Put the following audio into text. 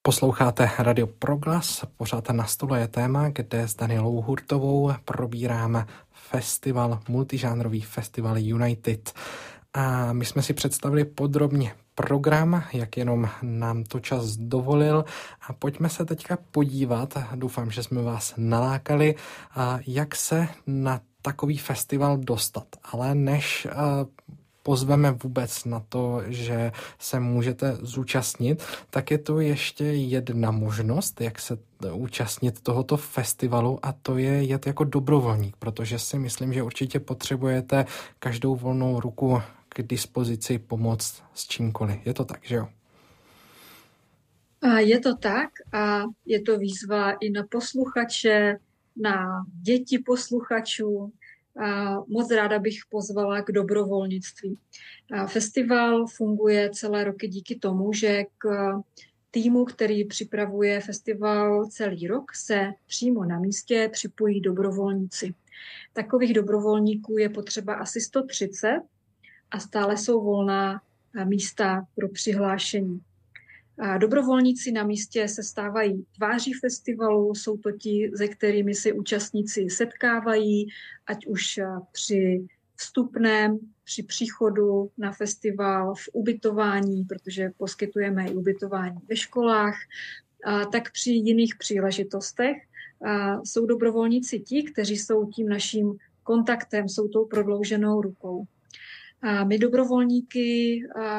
Posloucháte Radio Proglas, pořád na stole je téma, kde s Danielou Hurtovou probíráme multižánrový festival United. A my jsme si představili podrobně program, jak jenom nám to čas dovolil. A pojďme se teďka podívat, doufám, že jsme vás nalákali, jak se na takový festival dostat. Ale než pozveme vůbec na to, že se můžete zúčastnit, tak je tu ještě jedna možnost, jak se účastnit tohoto festivalu, a to je jet jako dobrovolník, protože si myslím, že určitě potřebujete každou volnou ruku k dispozici pomoct s čímkoliv. Je to tak, že jo? Je to tak a je to výzva i na posluchače, na děti posluchačů. Moc ráda bych pozvala k dobrovolnictví. Festival funguje celé roky díky tomu, že k týmu, který připravuje festival celý rok, se přímo na místě připojí dobrovolníci. Takových dobrovolníků je potřeba asi 130 a stále jsou volná místa pro přihlášení. Dobrovolníci na místě se stávají tváří festivalu, jsou to ti, se kterými se účastníci setkávají, ať už při vstupném, při příchodu na festival, v ubytování, protože poskytujeme i ubytování ve školách, tak při jiných příležitostech. Jsou dobrovolníci ti, kteří jsou tím naším kontaktem, jsou tou prodlouženou rukou. My dobrovolníky